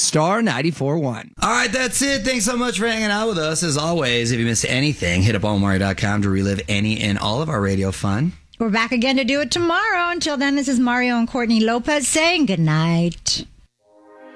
Star 94.1. All right, that's it. Thanks so much for hanging out with us. As always, if you missed anything, hit up omari.com to relive any and all of our radio fun. We're back again to do it tomorrow. Until then, this is Mario and Courtney Lopez saying good night.